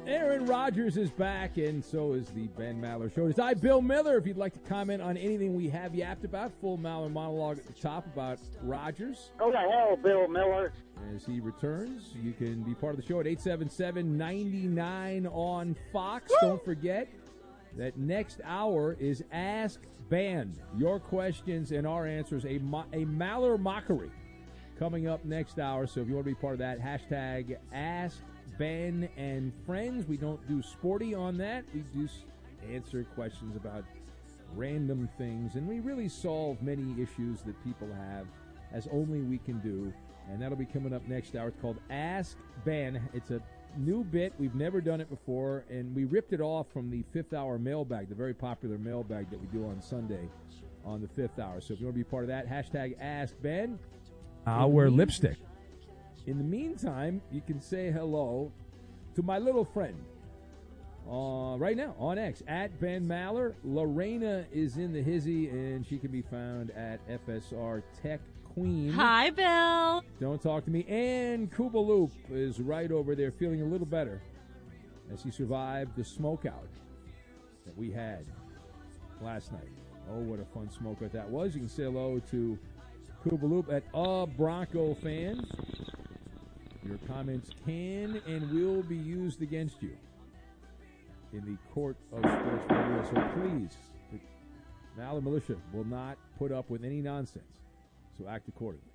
Aaron Rodgers is back, and so is the Ben Maller Show. It's I, Bill Miller. If you'd like to comment on anything we have yapped about, full Maller monologue at the top about Rodgers. Go to hell, Bill Miller. As he returns, you can be part of the show at 877-99 on Fox. Woo! Don't forget that next hour is Ask Ben. Your questions and our answers, a Maller mockery coming up next hour. So if you want to be part of that, hashtag Ask Ben and Friends. We don't do sporty on that. We do answer questions about random things, and we really solve many issues that people have as only we can do, and that'll be coming up next hour. It's called Ask Ben. It's a new bit. We've never done it before, and we ripped it off from the Fifth Hour mailbag, the very popular mailbag that we do on Sunday on the Fifth Hour. So if you want to be part of that, hashtag Ask Ben. I'll wear lipstick. In the meantime, you can say hello to my little friend right now on X, at Ben Maller. Lorena is in the hizzy, and she can be found at FSR Tech Queen. Hi, Bill. Don't talk to me. And Koopaloop is right over there feeling a little better as he survived the smokeout that we had last night. Oh, what a fun smokeout that was. You can say hello to Koopaloop at Bronco fan. Your comments can and will be used against you in the court of sports radio. So please, the Maller Militia will not put up with any nonsense. So act accordingly.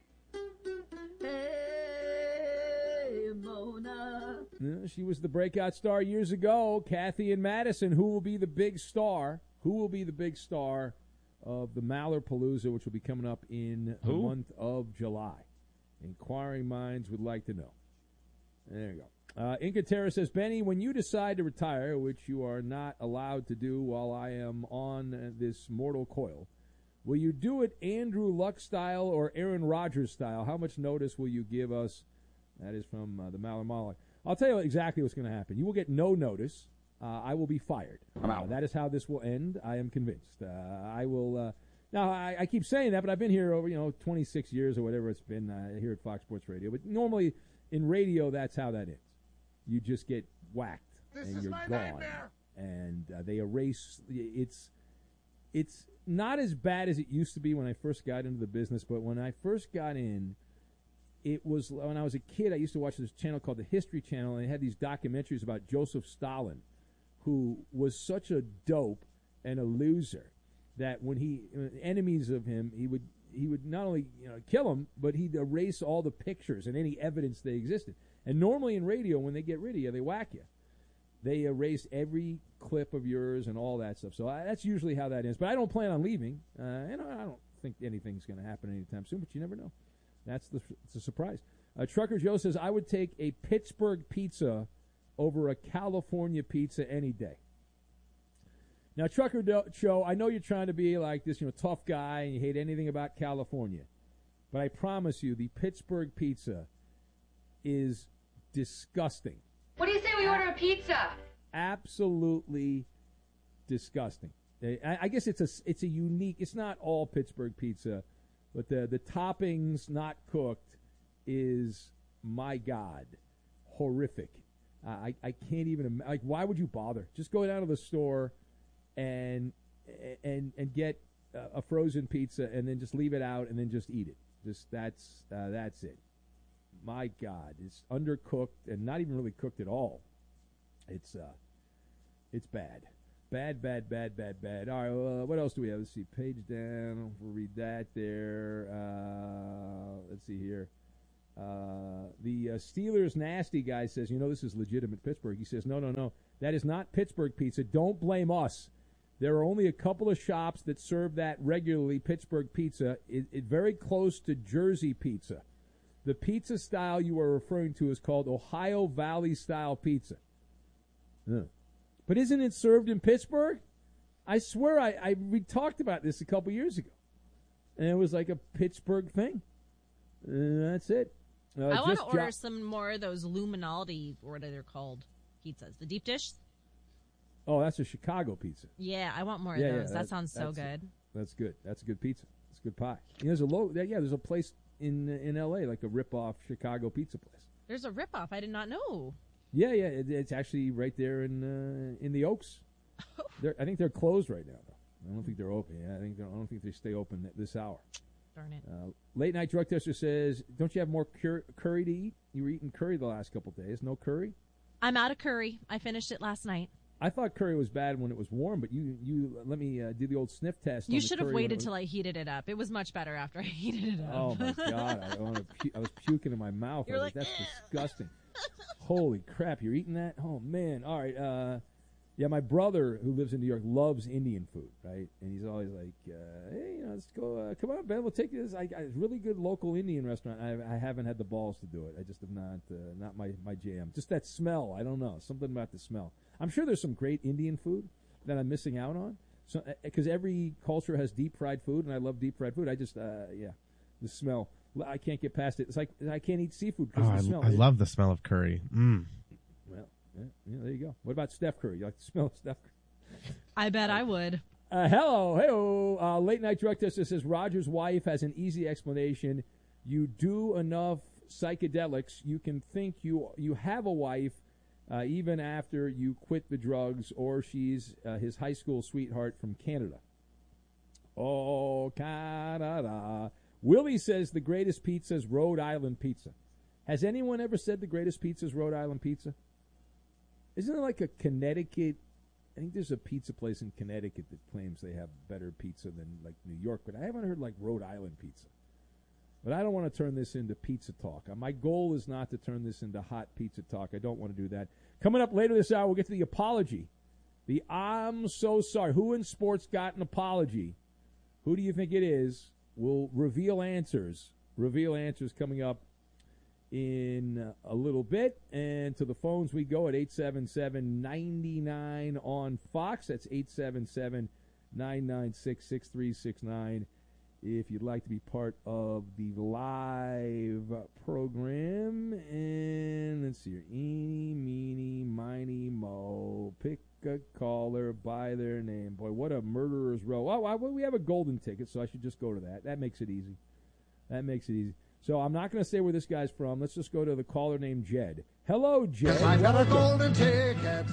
Hey, Mona. She was the breakout star years ago. Kathy and Madison. Who will be the big star? Who will be the big star of the Maller Palooza, which will be coming up in the month of July? Inquiring minds would like to know. There you go. Inca Terra says, Benny, when you decide to retire, which you are not allowed to do while I am on this mortal coil, will you do it Andrew Luck style or Aaron Rodgers style? How much notice will you give us? That is from the Maller Monologue. I'll tell you exactly what's going to happen. You will get no notice. I will be fired. That is how this will end. I am convinced. I will... Now, I keep saying that, but I've been here over, 26 years or whatever it's been here at Fox Sports Radio. But normally in radio, that's how that ends. You just get whacked and you're gone. Nightmare. And they erase. It's not as bad as it used to be when I first got into the business, but when I first got in, it was when I was a kid. I used to watch this channel called the History Channel, and they had these documentaries about Joseph Stalin, who was such a dope and a loser that when enemies of him, he would not only kill him, but he'd erase all the pictures and any evidence they existed. And normally in radio, when they get rid of you, they whack you. They erase every clip of yours and all that stuff. So that's usually how that ends. But I don't plan on leaving. And I don't think anything's going to happen anytime soon, but you never know. It's a surprise. Trucker Joe says, I would take a Pittsburgh pizza over a California pizza any day. Now, Trucker Joe, I know you're trying to be like this, tough guy, and you hate anything about California. But I promise you, the Pittsburgh pizza is disgusting. What do you say we order a pizza? Absolutely disgusting. I guess it's a unique. It's not all Pittsburgh pizza, but the toppings not cooked is, my God, horrific. I can't even why would you bother? Just go down to the store and get a frozen pizza and then just leave it out and then just eat it. That's it. My God, it's undercooked and not even really cooked at all. It's bad. Bad. All right, what else do we have? Let's see. Page down. We'll read that there. Let's see here. The Steelers nasty guy says, this is legitimate Pittsburgh. He says, no. That is not Pittsburgh pizza. Don't blame us. There are only a couple of shops that serve that regularly, Pittsburgh pizza. It's very close to Jersey pizza. The pizza style you are referring to is called Ohio Valley style pizza. But isn't it served in Pittsburgh? I swear we talked about this a couple years ago. And it was like a Pittsburgh thing. That's it. I want to order some more of those Luminaldi, or what they're called, pizzas. The deep dish? Oh, that's a Chicago pizza. Yeah, I want more of those. That sounds so good. That's good. That's a good pizza. It's a good pie. There's a place in L.A., like a rip-off Chicago pizza place. There's a rip-off. I did not know. Yeah, it's actually right there in the Oaks. I think they're closed right now, though. I don't think they're open. Yeah, I don't think they stay open this hour. Darn it. Late Night Drug Tester says, don't you have more curry to eat? You were eating curry the last couple of days. No curry? I'm out of curry. I finished it last night. I thought curry was bad when it was warm, but you let me do the old sniff test. You should have waited till I heated it up. It was much better after I heated it up. Oh, my God. I was puking in my mouth. That's disgusting. Holy crap, you're eating that? Oh, man. All right. Yeah, my brother, who lives in New York, loves Indian food, right? And he's always like, hey, let's go. Come on, Ben, we'll take you this. I got a really good local Indian restaurant. I haven't had the balls to do it. I just have not my jam. Just that smell. I don't know. Something about the smell. I'm sure there's some great Indian food that I'm missing out on. So, because every culture has deep fried food, and I love deep fried food. I just, the smell. I can't get past it. It's like I can't eat seafood because of the smell. I love the smell of curry. Well, yeah, there you go. What about Steph Curry? You like the smell of Steph Curry? I bet I would. Hello. Hey-oh. Late Night Drug Tester says Roger's wife has an easy explanation. You do enough psychedelics, you can think you have a wife even after you quit the drugs, or she's his high school sweetheart from Canada. Oh, Canada. Willie says the greatest pizza is Rhode Island pizza. Has anyone ever said the greatest pizza is Rhode Island pizza? Isn't there like a Connecticut? I think there's a pizza place in Connecticut that claims they have better pizza than like New York, but I haven't heard like Rhode Island pizza. But I don't want to turn this into pizza talk. My goal is not to turn this into hot pizza talk. I don't want to do that. Coming up later this hour, we'll get to the apology. The I'm so sorry. Who in sports got an apology? Who do you think it is? We'll reveal answers. Reveal answers coming up in a little bit. And to the phones we go at 877-99 on Fox. That's 877-996-6369. If you'd like to be part of the live program. And let's see here. Eeny, meeny, miny, mo. Pick a caller by their name. Boy, what a murderer's row. Oh, we have a golden ticket, so I should just go to that. That makes it easy. So I'm not going to say where this guy's from. Let's just go to the caller named Jed. Hello, Jed. I got a golden ticket.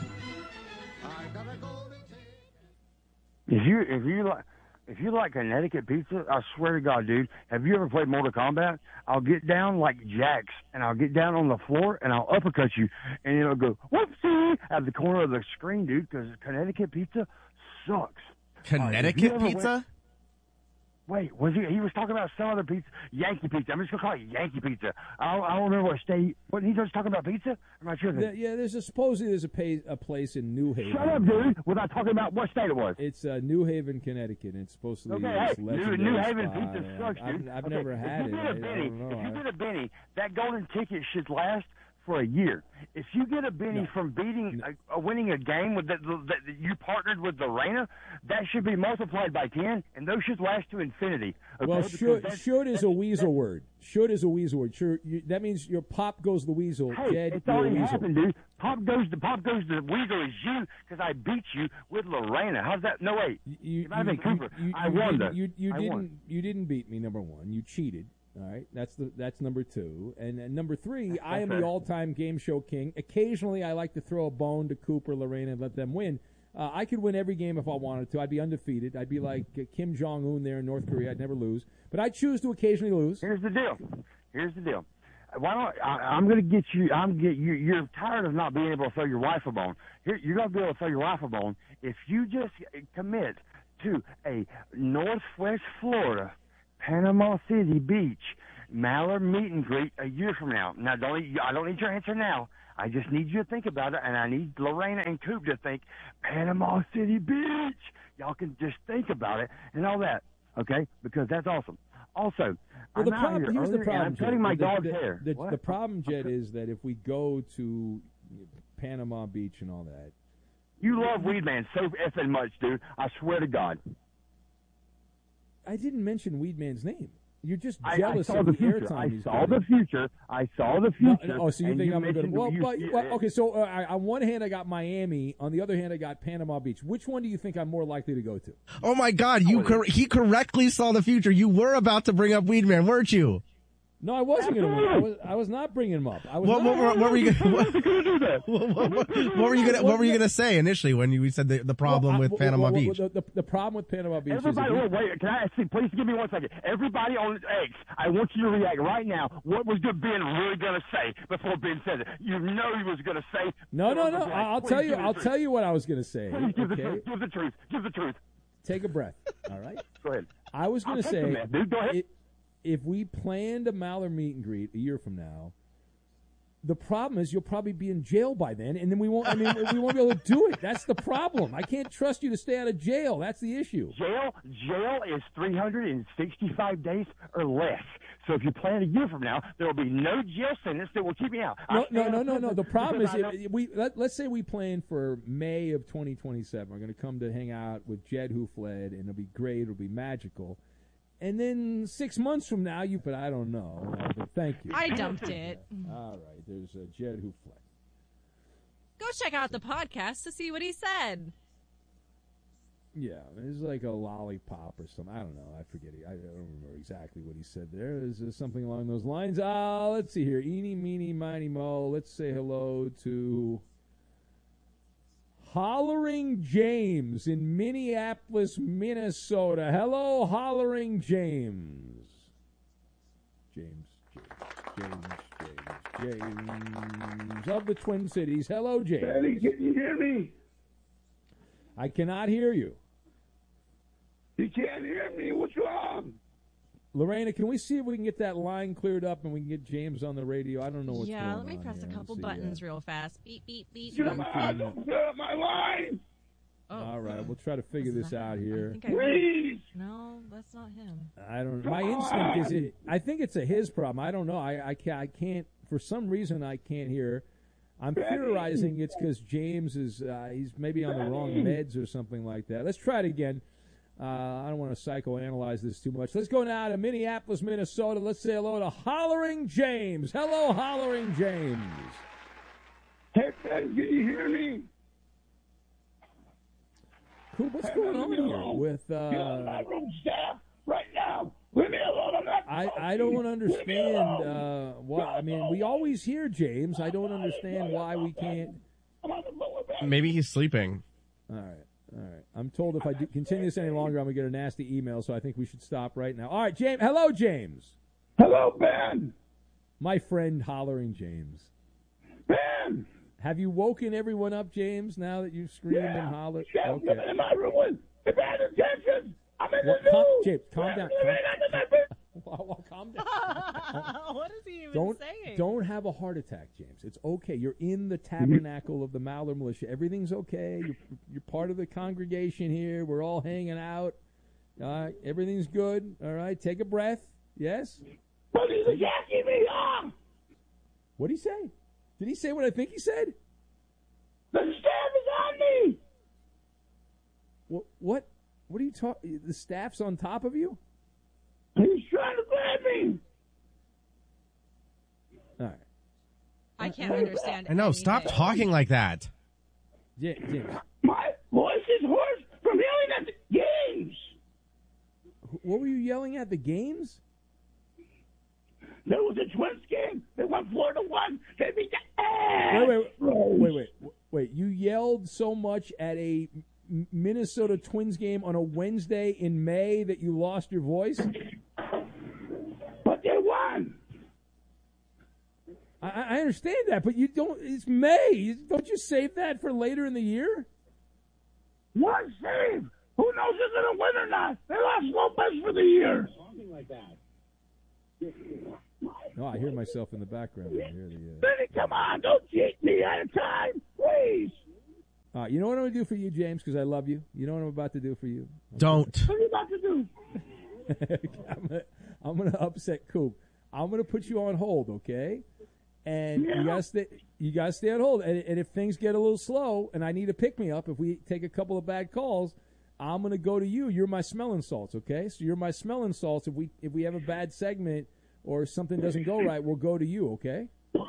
If you like Connecticut pizza, I swear to God, dude, have you ever played Mortal Kombat? I'll get down like Jax, and I'll get down on the floor, and I'll uppercut you, and it'll go, whoopsie, out the corner of the screen, dude, because Connecticut pizza sucks. Connecticut pizza? Wait, he was talking about some other pizza, Yankee pizza. I'm just going to call it Yankee pizza. I don't remember what state. What, he was talking about pizza? I'm not sure. Supposedly there's a place in New Haven. Shut up, dude, without talking about what state it was. It's New Haven, Connecticut, and it's supposed to be New Haven pizza sucks, dude. I've never had it. If you get a Benny, that golden ticket should last for a year. If you get a Benny from winning a game that you partnered with Lorena, that should be multiplied by 10, and those should last to infinity. Okay? Well, should is a weasel word. Should is a weasel word. Sure, that means your pop goes the weasel. Hey, Jed, it's already happened, dude. Pop goes the weasel is you because I beat you with Lorena. How's that? No, wait. It might have been Cooper. I won, though. You didn't beat me. Number one, you cheated. All right, that's number two. And number three, I am the all-time game show king. Occasionally, I like to throw a bone to Cooper, Lorena, and let them win. I could win every game if I wanted to. I'd be undefeated. I'd be like Kim Jong-un there in North Korea. I'd never lose. But I choose to occasionally lose. Here's the deal. Why don't I'm going to get you? You're tired of not being able to throw your wife a bone. You're going to be able to throw your wife a bone if you just commit to a Northwest Florida, Panama City Beach, Mallard meet and greet a year from now. Now, I don't need your answer now. I just need you to think about it, and I need Lorena and Coop to think Panama City Beach. Y'all can just think about it and all that, okay? Because that's awesome. Also, here's the problem, I'm cutting my dog's hair. The problem, Jed, is that if we go to Panama Beach and all that, you love Weedman so effing much, dude. I swear to God. I didn't mention Weedman's name. You're just jealous of the airtime he's getting. I saw the future. So you think I'm going to go? Well, okay. So on one hand, I got Miami. On the other hand, I got Panama Beach. Which one do you think I'm more likely to go to? Oh my God! He correctly saw the future. You were about to bring up Weedman, weren't you? No, I wasn't going to. I was not bringing him up. What were you going to do that? What were you going to say initially when we said the problem with Panama Beach? The problem with Panama Beach. Everybody, wait. Can I actually please give me 1 second? Everybody on X, I want you to react right now. What was Ben really going to say before Ben said it? You know he was going to say. No. I'll tell you. I'll tell you what I was going to say. Please give the truth. Give the truth. Give the truth. Take a breath. All right. Go ahead. I was going to say. Dude, go ahead. If we planned a Maller meet and greet a year from now, the problem is you'll probably be in jail by then, and then we won't. We won't be able to do it. That's the problem. I can't trust you to stay out of jail. That's the issue. Jail is 365 days or less. So if you plan a year from now, there will be no jail sentence that will keep me out. No. The problem is let's say we plan for May of 2027. We're going to come to hang out with Jed Who Fled, and it'll be great. It'll be magical. And then 6 months from now, but I don't know. But thank you. I dumped it. All right, there's Jed Who Fled. Go check out the podcast to see what he said. Yeah, it's like a lollipop or something. I don't know. I forget. I don't remember exactly what he said there. Is something along those lines? Let's see here. Eeny, meeny, miny, mo. Let's say hello to Hollering James in Minneapolis, Minnesota. Hello, Hollering James. James of the Twin Cities. Hello, James. Daddy, can you hear me? I cannot hear you. You can't hear me. What's wrong? Lorena, can we see if we can get that line cleared up and we can get James on the radio? I don't know what's going on. Yeah, let me press a couple buttons real fast. Beep, beep, beep. Get my line. Oh, all right, we'll try to figure this out here. Please. No, that's not him. I don't. My instinct is I think it's his problem. I don't know. I can't. For some reason, I can't hear. I'm theorizing it's because James is he's maybe on the wrong meds or something like that. Let's try it again. I don't want to psychoanalyze this too much. Let's go now to Minneapolis, Minnesota. Let's say hello to Hollering James. Hello, Hollering James. Hey, can you hear me? Cool. What's going on here with my room staff right now? Leave me alone. I don't understand what. I mean, we always hear James. I don't understand why we can't. Maybe he's sleeping. All right. I'm told if I continue this any longer, I'm going to get a nasty email, so I think we should stop right now. All right, James. Hello, James. Hello, Ben. My friend, Hollering James. Ben. Have you woken everyone up, James, now that you've screamed and hollered? Yeah, okay. In my room with bad intentions. I'm in the news. James, calm down. Calm down. What is he even saying? Don't have a heart attack, James. It's okay. You're in the tabernacle of the Maller Militia. Everything's okay. You're part of the congregation here. We're all hanging out. Everything's good. All right. Take a breath. Yes? But he's attacking me. What did he say? Did he say what I think he said? The staff is on me. What are you talking? The staff's on top of you? He's trying to grab me. All right. I can't understand. I know. Anything. Stop talking like that. James. My voice is hoarse from yelling at the games. What were you yelling at? The games? There was a Twins game. They went 4-1. They beat the ass. Wait. You yelled so much at a Minnesota Twins game on a Wednesday in May that you lost your voice? But they won. I understand that, but you don't. It's May. Don't you save that for later in the year? One save. Who knows if they're going to win or not? They lost Lopez for the year. Something like that. No, I hear myself in the background. I hear Benny, come on. Don't cheat me at a time, please. You know what I'm going to do for you, James, because I love you? You know what I'm about to do for you? Don't. What are you about to do? I'm going to upset Coop. I'm going to put you on hold, okay? And you gotta stay on hold. And if things get a little slow and I need to pick me up, if we take a couple of bad calls, I'm going to go to you. You're my smelling salts, okay? So you're my smelling salts. If we have a bad segment or something doesn't go right, we'll go to you, okay?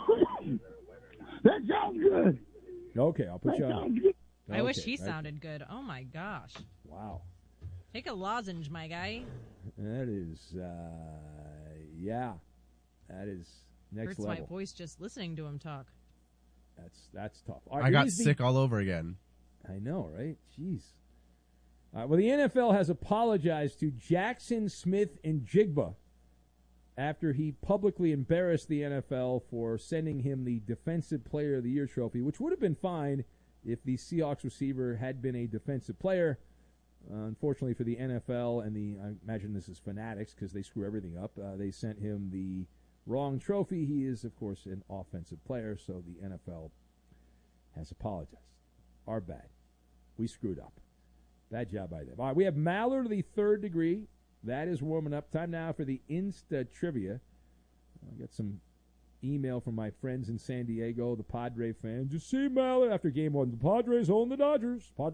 That sounds good. Okay, I'll put you on. I wish he sounded good. Oh, my gosh. Wow. Take a lozenge, my guy. That is, yeah. That is next Hurts level. my voice just listening to him talk. That's tough. I got sick all over again. I know, right? Jeez. Well, the NFL has apologized to Jackson Smith and Jigba after he publicly embarrassed the NFL for sending him the Defensive Player of the Year trophy, which would have been fine if the Seahawks receiver had been a defensive player. Unfortunately for the NFL and I imagine this is Fanatics because they screw everything up, they sent him the wrong trophy. He is, of course, an offensive player, so the NFL has apologized. Our bad. We screwed up. Bad job by them. All right, we have Maller to the third degree. That is warming up. Time now for the Insta Trivia. I got some email from my friends in San Diego, the Padre fans. Just see Maller after game one. The Padres own the Dodgers. Well,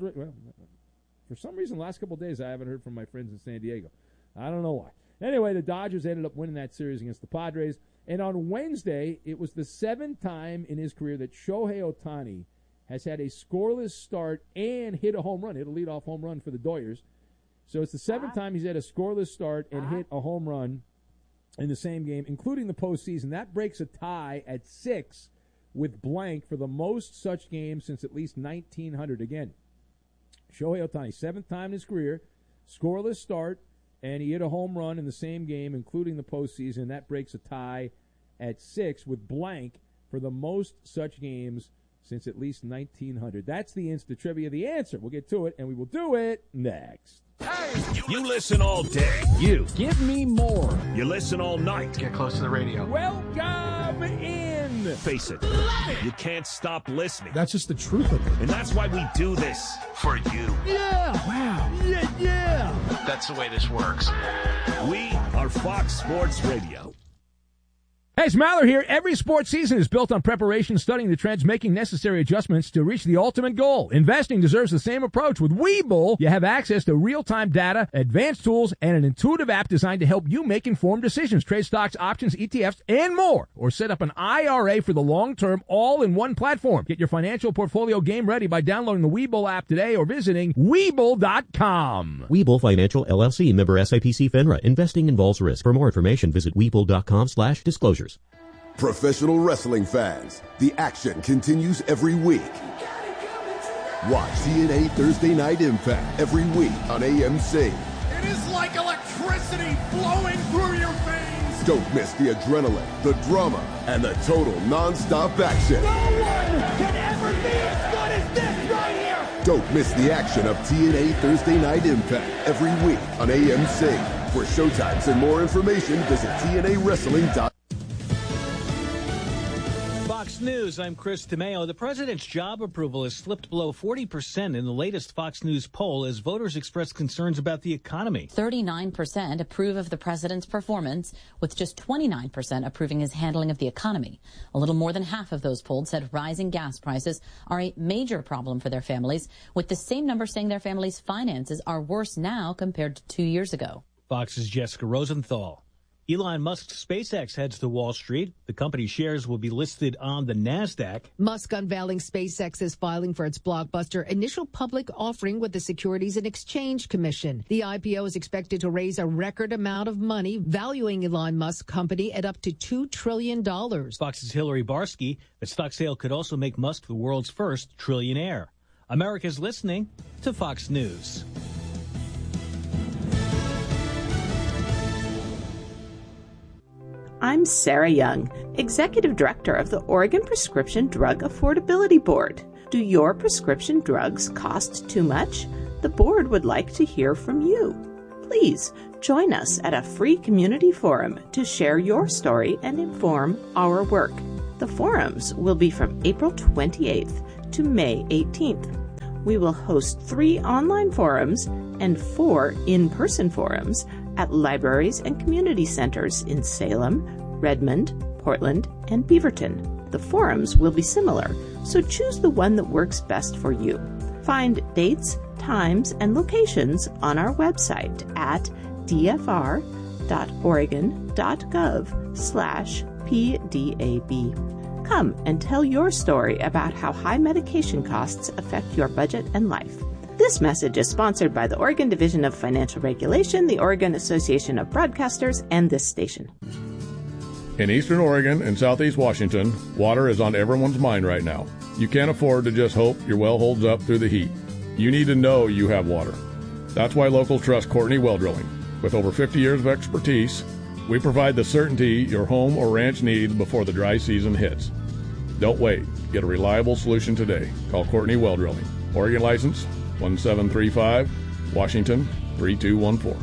for some reason, the last couple of days, I haven't heard from my friends in San Diego. I don't know why. Anyway, the Dodgers ended up winning that series against the Padres. And on Wednesday, it was the 7th time in his career that Shohei Ohtani has had a scoreless start and hit a home run. Hit a leadoff home run for the Doyers. So it's the 7th time he's had a scoreless start and hit a home run in the same game, including the postseason. That breaks a tie at 6 with blank for the most such games since at least 1900. Again, Shohei Ohtani, 7th time in his career, scoreless start, and he hit a home run in the same game, including the postseason. That breaks a tie at 6 with blank for the most such games since at least 1900. That's the Insta Trivia. The answer, we'll get to it, and we will do it next. Hey, you listen all day. You. Give me more. You listen all night. Get close to the radio. Welcome in. Face it. You can't stop listening. That's just the truth of it. And that's why we do this. For you. Yeah. Wow. Yeah. That's the way this works. We are Fox Sports Radio. Hey, it's Maller here. Every sports season is built on preparation, studying the trends, making necessary adjustments to reach the ultimate goal. Investing deserves the same approach. With Webull, you have access to real-time data, advanced tools, and an intuitive app designed to help you make informed decisions. Trade stocks, options, ETFs, and more. Or set up an IRA for the long term, all in one platform. Get your financial portfolio game ready by downloading the Webull app today or visiting Webull.com. Webull Financial LLC, member SIPC FINRA. Investing involves risk. For more information, visit Webull.com/disclosures. Professional wrestling fans, the action continues every week. Watch TNA Thursday Night Impact every week on AMC. It is like electricity flowing through your veins. Don't miss the adrenaline, the drama, and the total non-stop action. No one can ever be as good as this right here. Don't miss the action of TNA Thursday Night Impact every week on AMC. For showtimes and more information, visit TNAWrestling.com. Fox News, I'm Chris DeMeo. The president's job approval has slipped below 40% in the latest Fox News poll as voters express concerns about the economy. 39% approve of the president's performance, with just 29% approving his handling of the economy. A little more than half of those polled said rising gas prices are a major problem for their families, with the same number saying their families' finances are worse now compared to 2 years ago. Fox's Jessica Rosenthal. Elon Musk's SpaceX heads to Wall Street. The company's shares will be listed on the NASDAQ. Musk unveiling SpaceX's filing for its blockbuster initial public offering with the Securities and Exchange Commission. The IPO is expected to raise a record amount of money, valuing Elon Musk's company at up to $2 trillion. Fox's Hillary Barsky. The stock sale could also make Musk the world's first trillionaire. America's listening to Fox News. I'm Sarah Young, Executive Director of the Oregon Prescription Drug Affordability Board. Do your prescription drugs cost too much? The board would like to hear from you. Please join us at a free community forum to share your story and inform our work. The forums will be from April 28th to May 18th. We will host 3 online forums and 4 in-person forums at libraries and community centers in Salem, Redmond, Portland, and Beaverton. The forums will be similar, so choose the one that works best for you. Find dates, times, and locations on our website at dfr.oregon.gov/PDAB. Come and tell your story about how high medication costs affect your budget and life. This message is sponsored by the Oregon Division of Financial Regulation, the Oregon Association of Broadcasters, and this station. In Eastern Oregon and Southeast Washington, water is on everyone's mind right now. You can't afford to just hope your well holds up through the heat. You need to know you have water. That's why locals trust Courtney Well Drilling. With over 50 years of expertise, we provide the certainty your home or ranch needs before the dry season hits. Don't wait. Get a reliable solution today. Call Courtney Well Drilling. Oregon license 1735, Washington 3214.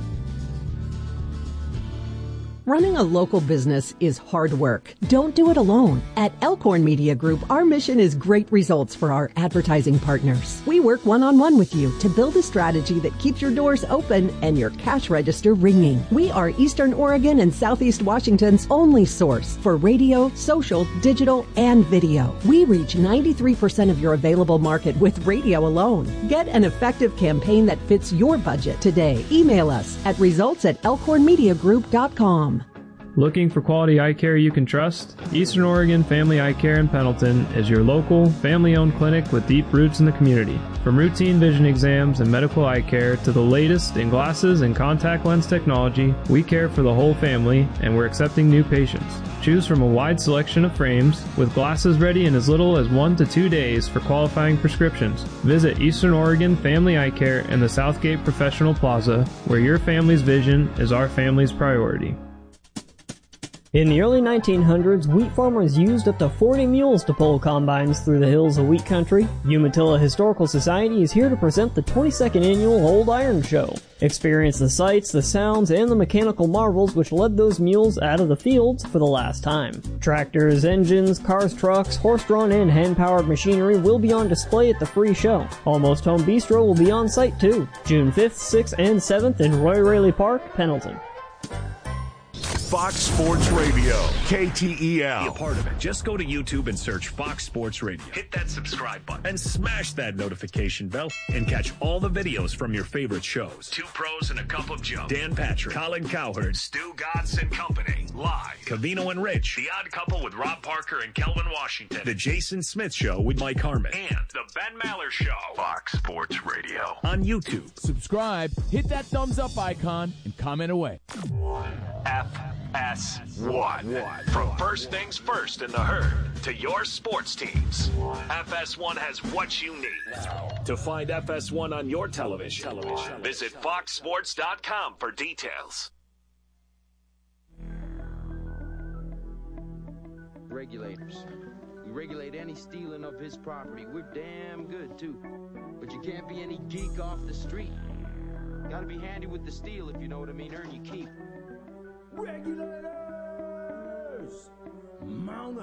Running a local business is hard work. Don't do it alone. At Elkhorn Media Group, our mission is great results for our advertising partners. We work one-on-one with you to build a strategy that keeps your doors open and your cash register ringing. We are Eastern Oregon and Southeast Washington's only source for radio, social, digital, and video. We reach 93% of your available market with radio alone. Get an effective campaign that fits your budget today. Email us at results@elkhornmediagroup.com. Looking for quality eye care you can trust? Eastern Oregon Family Eye Care in Pendleton is your local, family-owned clinic with deep roots in the community. From routine vision exams and medical eye care to the latest in glasses and contact lens technology, we care for the whole family and we're accepting new patients. Choose from a wide selection of frames with glasses ready in as little as 1 to 2 days for qualifying prescriptions. Visit Eastern Oregon Family Eye Care in the Southgate Professional Plaza, where your family's vision is our family's priority. In the early 1900s, wheat farmers used up to 40 mules to pull combines through the hills of wheat country. Umatilla Historical Society is here to present the 22nd annual Old Iron Show. Experience the sights, the sounds, and the mechanical marvels which led those mules out of the fields for the last time. Tractors, engines, cars, trucks, horse-drawn and hand-powered machinery will be on display at the free show. Almost Home Bistro will be on site too. June 5th, 6th, and 7th in Roy Raley Park, Pendleton. Fox Sports Radio, KTEL. Be a part of it. Just go to YouTube and search Fox Sports Radio. Hit that subscribe button and smash that notification bell and catch all the videos from your favorite shows. Two Pros and a Cup of Joe. Dan Patrick, Colin Cowherd, Stu Gatz and Company. Live. Covino and Rich. The Odd Couple with Rob Parker and Kelvin Washington. The Jason Smith Show with Mike Harmon. And The Ben Maller Show. Fox Sports Radio. On YouTube. Subscribe, hit that thumbs up icon, and comment away. FS1. From first things first in the herd to your sports teams, FS1 has what you need. To find FS1 on your television, visit foxsports.com for details. Regulators. We regulate any stealing of his property. We're damn good, too. But you can't be any geek off the street. Gotta be handy with the steel, if you know what I mean. Earn your keep. Regulators! Mount